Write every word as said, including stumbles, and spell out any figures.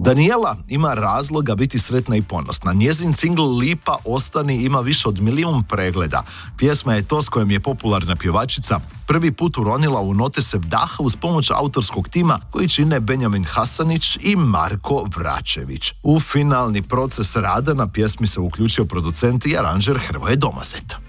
Daniela ima razloga biti sretna i ponosna. Njezin singl Lipa ostani ima više od milijun pregleda. Pjesma je to s kojom je popularna pjevačica prvi put uronila u note sevdaha uz pomoć autorskog tima koji čine Benjamin Hasanić i Marko Vračević. U finalni proces rada na pjesmi se uključio producent i aranžer Hrvoje Domazet.